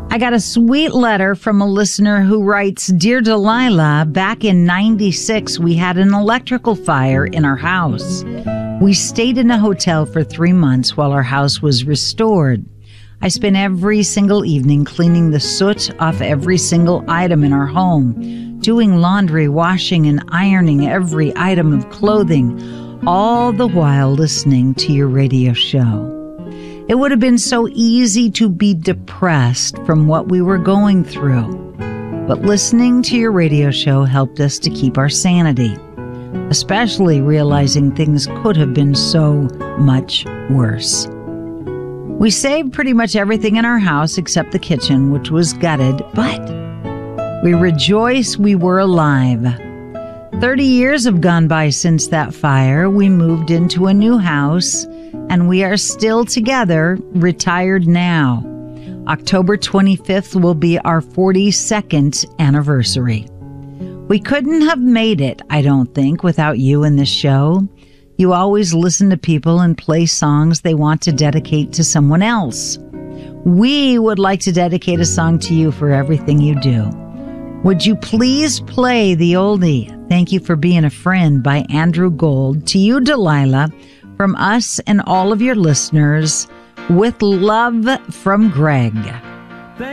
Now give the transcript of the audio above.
I got a sweet letter from a listener who writes, Dear Delilah, back in 96, we had an electrical fire in our house. We stayed in a hotel for 3 months while our house was restored. I spent every single evening cleaning the soot off every single item in our home, doing laundry, washing, and ironing every item of clothing, all the while listening to your radio show. It would have been so easy to be depressed from what we were going through, but listening to your radio show helped us to keep our sanity, especially realizing things could have been so much worse. We saved pretty much everything in our house except the kitchen, which was gutted, but we rejoice we were alive. 30 years have gone by since that fire. We moved into a new house, and we are still together, retired now. October 25th will be our 42nd anniversary. We couldn't have made it, I don't think, without you in this show. You always listen to people and play songs they want to dedicate to someone else. We would like to dedicate a song to you for everything you do. Would you please play the oldie, Thank You for Being a Friend by Andrew Gold, to you, Delilah, from us and all of your listeners, with love from Greg.